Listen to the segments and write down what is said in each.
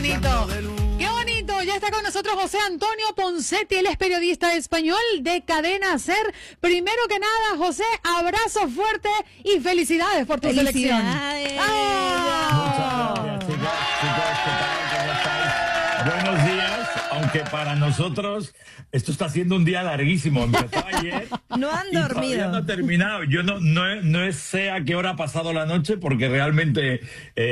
bonito. Qué bonito. Ya está con nosotros José Antonio Poncetti. Él es periodista español de Cadena SER. Primero que nada, José, abrazo fuerte y felicidades por tu selección. Muchas gracias, chicos. ¿Qué tal? ¿Cómo estáis? Buenos días, aunque para nosotros esto está siendo un día larguísimo. Empezó ayer. No han y dormido. Todavía no ha terminado. Yo no sé a qué hora ha pasado la noche, porque realmente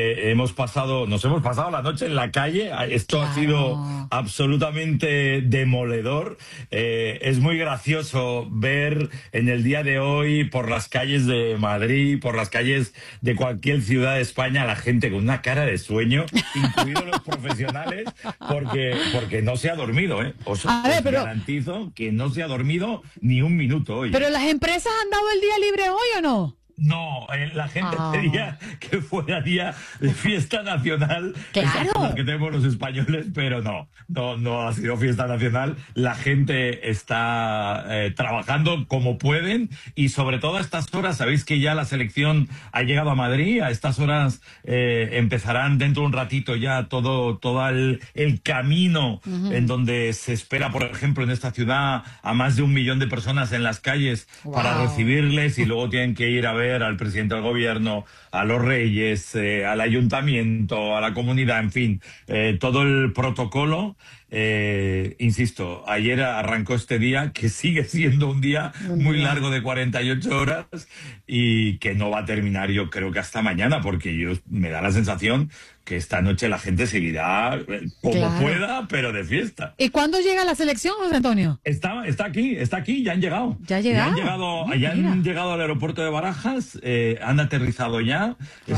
nos hemos pasado la noche en la calle. Esto ha sido absolutamente demoledor. Es muy gracioso ver en el día de hoy por las calles de Madrid, por las calles de cualquier ciudad de España, la gente con una cara de sueño, incluidos los profesionales, porque no se ha dormido, ¿eh? Os garantizo que no se ha dormido ni un minuto hoy. ¿Pero las empresas han dado el día libre hoy o no? No, la gente pedía que fuera día de fiesta nacional. Claro. Esas que tenemos los españoles, pero no ha sido fiesta nacional. La gente está trabajando como pueden, y sobre todo a estas horas, sabéis que ya la selección ha llegado a Madrid. A estas horas empezarán dentro de un ratito ya todo el camino en donde se espera, por ejemplo, en esta ciudad a más de 1 millón de personas en las calles para recibirles, y luego tienen que ir a ver al presidente del gobierno, a los reyes, al ayuntamiento, a la comunidad, en fin, todo el protocolo. Insisto, ayer arrancó este día, que sigue siendo un día muy largo de 48 horas y que no va a terminar, yo creo, que hasta mañana, porque me da la sensación que esta noche la gente seguirá como pueda, pero de fiesta. ¿Y cuándo llega la selección, José Antonio? Está aquí, ya han llegado. ¿Ya han llegado al aeropuerto de Barajas, han aterrizado ya.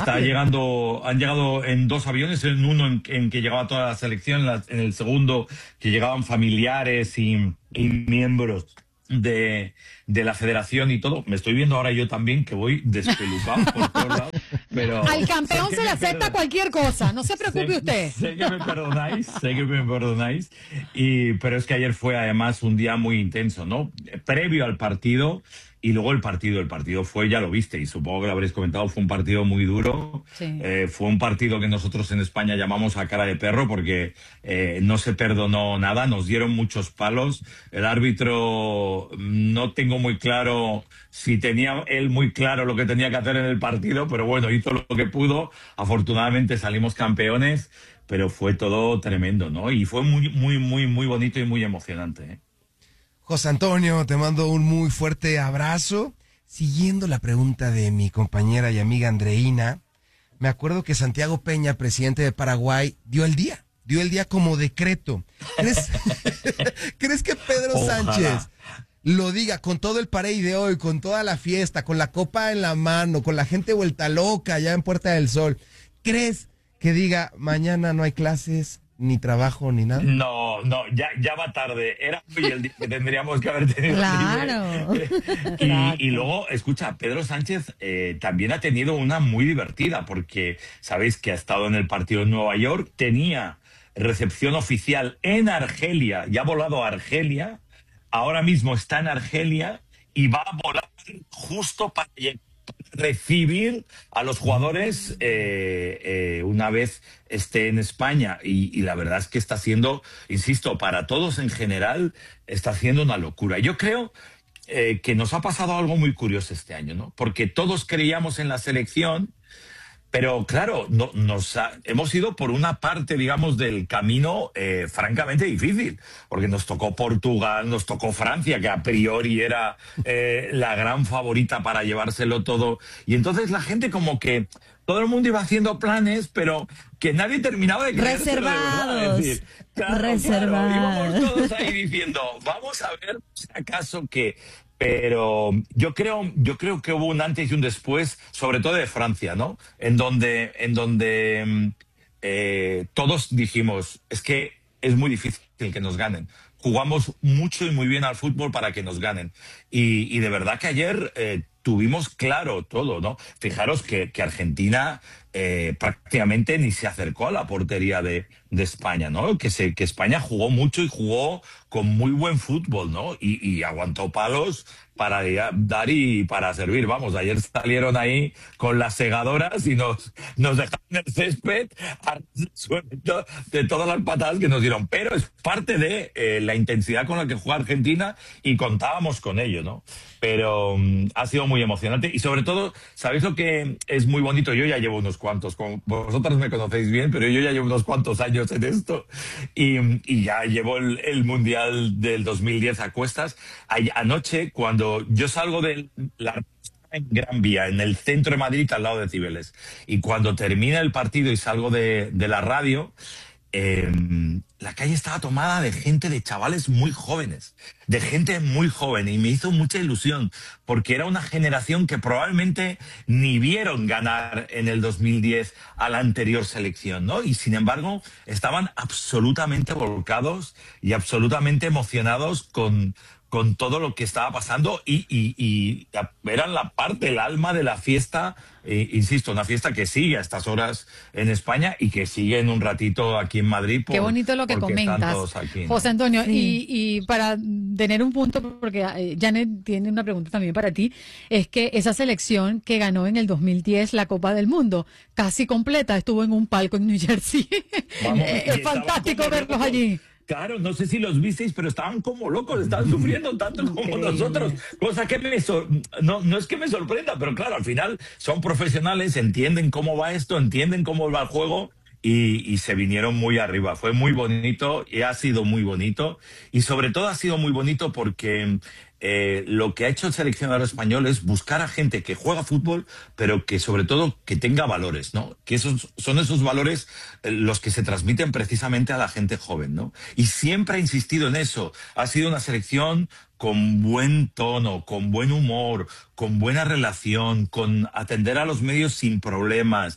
Han llegado en 2 aviones, en uno en que llegaba toda la selección, en el segundo que llegaban familiares y miembros de la federación y todo. Me estoy viendo ahora yo también, que voy despelucado por todos lados. Pero al campeón se le acepta cualquier cosa, no se preocupe usted. Sé que me perdonáis, pero es que ayer fue además un día muy intenso, ¿no? Previo al partido y luego el partido fue, ya lo viste, y supongo que lo habréis comentado, fue un partido muy duro. Sí. Fue un partido que nosotros en España llamamos a cara de perro, porque no se perdonó nada, nos dieron muchos palos. El árbitro, no tengo muy claro si tenía él muy claro lo que tenía que hacer en el partido, pero bueno, hizo lo que pudo. Afortunadamente salimos campeones, pero fue todo tremendo, ¿no? Y fue muy, muy, muy, muy bonito y muy emocionante, ¿eh? José Antonio, te mando un muy fuerte abrazo. Siguiendo la pregunta de mi compañera y amiga Andreina, me acuerdo que Santiago Peña, presidente de Paraguay, dio el día como decreto. ¿Crees que Pedro Sánchez lo diga con todo el parade de hoy, con toda la fiesta, con la copa en la mano, con la gente vuelta loca allá en Puerta del Sol? ¿Crees que diga mañana no hay clases, ni trabajo, ni nada? No, ya va tarde. Era hoy el día que tendríamos que haber tenido. Claro. Y luego, escucha, Pedro Sánchez también ha tenido una muy divertida, porque sabéis que ha estado en el partido en Nueva York, tenía recepción oficial en Argelia, ya ha volado a Argelia, ahora mismo está en Argelia y va a volar justo para recibir a los jugadores una vez esté en España, y la verdad es que está siendo, insisto, para todos en general, está siendo una locura. Yo creo que nos ha pasado algo muy curioso este año, ¿no? Porque todos creíamos en la selección, pero claro, hemos ido por una parte, digamos, del camino francamente difícil, porque nos tocó Portugal, nos tocó Francia, que a priori era la gran favorita para llevárselo todo, y entonces la gente como que todo el mundo iba haciendo planes, pero que nadie terminaba de creérselo de verdad. Es decir, claro, íbamos todos ahí diciendo, vamos a ver si acaso que... Pero yo creo que hubo un antes y un después, sobre todo de Francia, ¿no? En donde todos dijimos, es que es muy difícil que nos ganen. Jugamos mucho y muy bien al fútbol para que nos ganen. Y de verdad que ayer tuvimos claro todo, ¿no? Fijaros que Argentina prácticamente ni se acercó a la portería de España, ¿no? Que España jugó mucho y jugó con muy buen fútbol, ¿no? Y aguantó palos para dar y para servir. Vamos, ayer salieron ahí con las segadoras y nos dejaron el césped de todas las patadas que nos dieron. Pero es parte de la intensidad con la que juega Argentina y contábamos con ello, ¿no? Pero ha sido muy emocionante y sobre todo, ¿sabéis lo que es muy bonito? Yo ya llevo unos cuantos, como vosotras me conocéis bien, pero yo ya llevo unos cuantos años en esto y ya llevo el Mundial del 2010 a cuestas. Anoche, cuando yo salgo de en Gran Vía, en el centro de Madrid, al lado de Cibeles, y cuando termina el partido y salgo de la radio, la calle estaba tomada de gente, de chavales muy jóvenes, de gente muy joven, y me hizo mucha ilusión, porque era una generación que probablemente ni vieron ganar en el 2010 a la anterior selección, ¿no? Y sin embargo, estaban absolutamente volcados y absolutamente emocionados con todo lo que estaba pasando y eran la parte, el alma de la fiesta, insisto, una fiesta que sigue a estas horas en España y que sigue en un ratito aquí en Madrid. Qué bonito lo que comentas, aquí, ¿no? José Antonio. Sí. Y para tener un punto, porque Janet tiene una pregunta también para ti, es que esa selección que ganó en el 2010 la Copa del Mundo, casi completa, estuvo en un palco en New Jersey. Vamos, Es fantástico verlos allí. Claro, no sé si los visteis, pero estaban como locos, estaban sufriendo tanto como nosotros. Cosa que no es que me sorprenda, pero claro, al final son profesionales, entienden cómo va esto, entienden cómo va el juego y se vinieron muy arriba. Fue muy bonito y ha sido muy bonito. Y sobre todo ha sido muy bonito porque lo que ha hecho el seleccionador español es buscar a gente que juega fútbol, pero que sobre todo que tenga valores, ¿no? Que son esos valores los que se transmiten precisamente a la gente joven, ¿no? Y siempre ha insistido en eso. Ha sido una selección con buen tono, con buen humor, con buena relación, con atender a los medios sin problemas,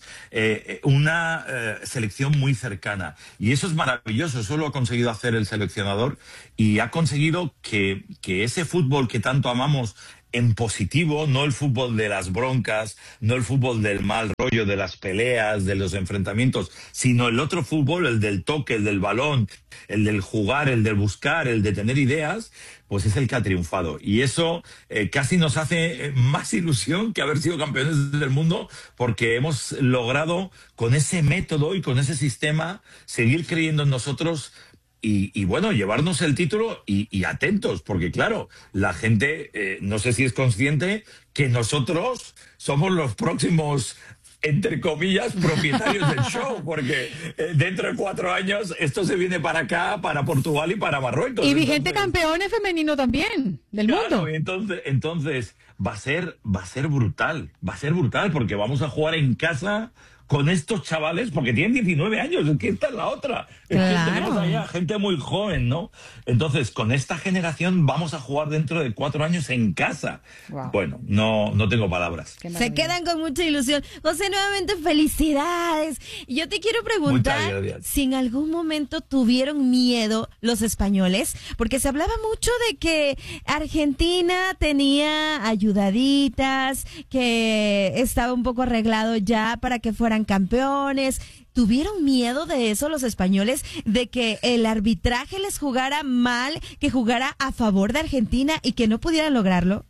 una selección muy cercana. Y eso es maravilloso, eso lo ha conseguido hacer el seleccionador y ha conseguido que ese fútbol que tanto amamos en positivo, no el fútbol de las broncas, no el fútbol del mal rollo, de las peleas, de los enfrentamientos, sino el otro fútbol, el del toque, el del balón, el del jugar, el del buscar, el de tener ideas, pues es el que ha triunfado. Y eso casi nos hace más ilusión que haber sido campeones del mundo, porque hemos logrado con ese método y con ese sistema seguir creyendo en nosotros. Y bueno, llevarnos el título y atentos, porque claro, la gente no sé si es consciente que nosotros somos los próximos, entre comillas, propietarios del show, porque dentro de 4 años esto se viene para acá, para Portugal y para Marruecos. Y vigente campeones femenino también del mundo. Entonces va a ser brutal, porque vamos a jugar en casa con estos chavales, porque tienen 19 años, es que esta es la otra. Es que tenemos allá gente muy joven, ¿no? Entonces, con esta generación vamos a jugar dentro de 4 años en casa. Wow. Bueno, no tengo palabras. Se quedan con mucha ilusión. José, nuevamente felicidades. Y yo te quiero preguntar si en algún momento tuvieron miedo los españoles, porque se hablaba mucho de que Argentina tenía ayudaditas, que estaba un poco arreglado ya para que fueran campeones. ¿Tuvieron miedo de eso los españoles? ¿De que el arbitraje les jugara mal, que jugara a favor de Argentina y que no pudieran lograrlo?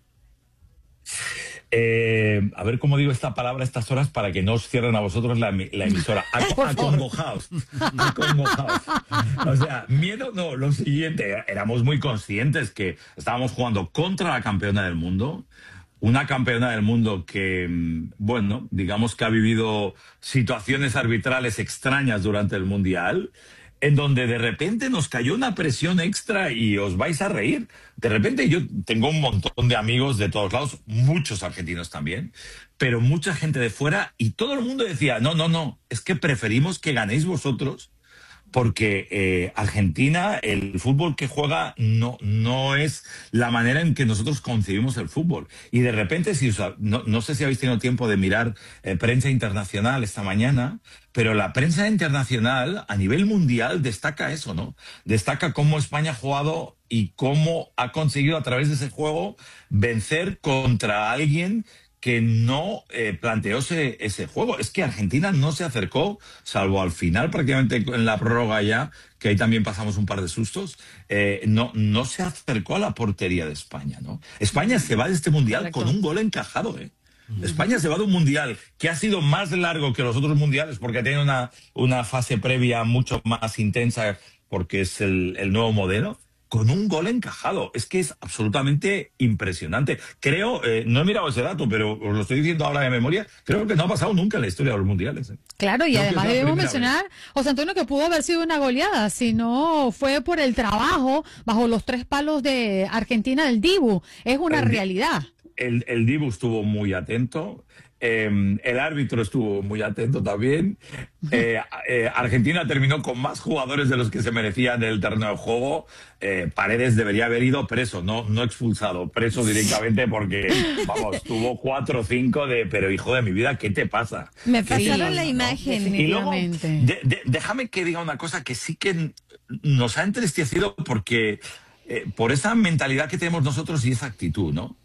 A ver cómo digo esta palabra a estas horas para que no os cierren a vosotros la emisora. Acongojaos. O sea, miedo no, lo siguiente, éramos muy conscientes que estábamos jugando contra la campeona del mundo, una campeona del mundo que, bueno, digamos que ha vivido situaciones arbitrales extrañas durante el Mundial, en donde de repente nos cayó una presión extra y os vais a reír. De repente yo tengo un montón de amigos de todos lados, muchos argentinos también, pero mucha gente de fuera y todo el mundo decía, no, es que preferimos que ganéis vosotros porque Argentina, el fútbol que juega no es la manera en que nosotros concebimos el fútbol. Y de repente, no sé si habéis tenido tiempo de mirar prensa internacional esta mañana, pero la prensa internacional a nivel mundial destaca eso, ¿no? Destaca cómo España ha jugado y cómo ha conseguido a través de ese juego vencer contra alguien que no planteó ese juego. Es que Argentina no se acercó, salvo al final, prácticamente en la prórroga ya, que ahí también pasamos un par de sustos, no se acercó a la portería de España, ¿no? España se va de este Mundial con un gol encajado, ¿eh? España se va de un Mundial que ha sido más largo que los otros mundiales porque tiene una fase previa mucho más intensa porque es el nuevo modelo, con un gol encajado. Es que es absolutamente impresionante. Creo, no he mirado ese dato, pero os lo estoy diciendo ahora de memoria, creo que no ha pasado nunca en la historia de los mundiales. Claro, y además debemos mencionar, José Antonio, que pudo haber sido una goleada, si no fue por el trabajo bajo los 3 palos de Argentina del Dibu. Es una realidad. El Dibu estuvo muy atento. El árbitro estuvo muy atento también. Argentina terminó con más jugadores de los que se merecían del terreno de juego. Paredes debería haber ido preso, no expulsado, preso directamente porque, vamos, tuvo 4 o 5 pero hijo de mi vida, ¿qué te pasa? Me pasaron la imagen. Y luego, déjame que diga una cosa que sí que nos ha entristecido porque por esa mentalidad que tenemos nosotros y esa actitud, ¿no?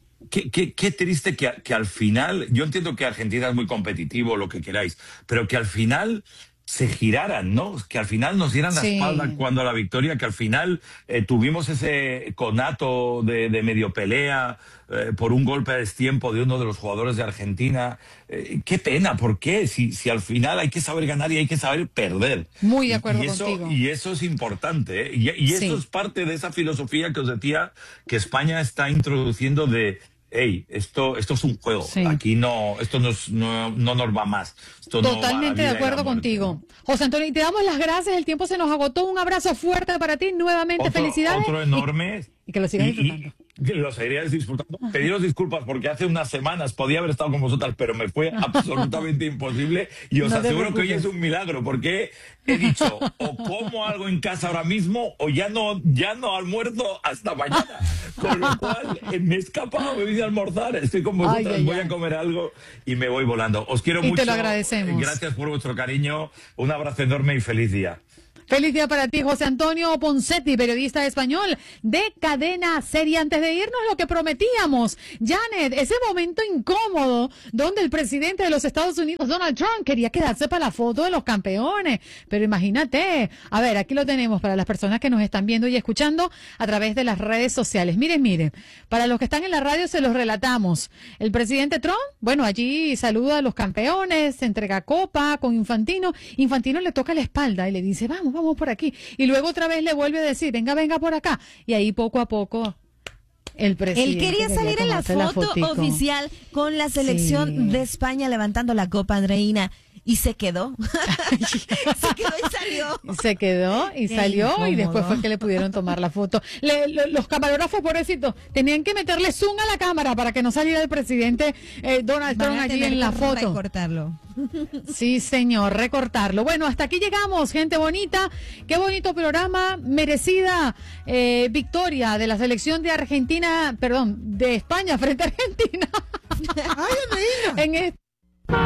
Qué triste que al final, yo entiendo que Argentina es muy competitivo, lo que queráis, pero que al final se giraran, ¿no? Que al final nos dieran la espalda cuando la victoria, que al final tuvimos ese conato de medio pelea por un golpe a destiempo de uno de los jugadores de Argentina. Qué pena, ¿por qué? Si al final hay que saber ganar y hay que saber perder. Muy de acuerdo contigo. Y eso es importante, ¿eh? Y eso es parte de esa filosofía que os decía que España está introduciendo de... Hey, esto es un juego. Aquí esto no nos va más. Esto Totalmente de acuerdo contigo. José Antonio, y te damos las gracias. El tiempo se nos agotó. Un abrazo fuerte para ti. Nuevamente, felicidades. Otro enorme. Y que lo sigas disfrutando. Lo seguiría disfrutando. Pediros disculpas porque hace unas semanas podía haber estado con vosotras, pero me fue absolutamente imposible. Y os aseguro que hoy es un milagro porque he dicho o como algo en casa ahora mismo o ya no almuerzo hasta mañana. Con lo cual me he escapado, me vine a almorzar, estoy con vosotras, voy a comer algo y me voy volando. Os quiero mucho. Y te lo agradecemos. Gracias por vuestro cariño. Un abrazo enorme y feliz día. Feliz día para ti, José Antonio Ponseti, periodista español de Cadena Serie. Antes de irnos, lo que prometíamos, Janet, ese momento incómodo donde el presidente de los Estados Unidos, Donald Trump, quería quedarse para la foto de los campeones. Pero imagínate, a ver, aquí lo tenemos para las personas que nos están viendo y escuchando a través de las redes sociales. Miren, para los que están en la radio se los relatamos. El presidente Trump, bueno, allí saluda a los campeones, se entrega copa con Infantino. Infantino le toca la espalda y le dice, vamos por aquí. Y luego otra vez le vuelve a decir, venga por acá. Y ahí poco a poco el presidente... Él quería salir en la foto oficial con la selección de España levantando la copa, Andreina. Y se quedó. Se quedó y salió. Se quedó y salió incómodo. Y después fue que le pudieron tomar la foto. Los camarógrafos, pobrecitos, tenían que meterle zoom a la cámara para que no saliera el presidente Donald Trump allí en la foto. Recortarlo. Sí, señor, recortarlo. Bueno, hasta aquí llegamos, gente bonita. Qué bonito programa. Merecida victoria de la selección de Argentina, de España frente a Argentina. Ay, Andreina.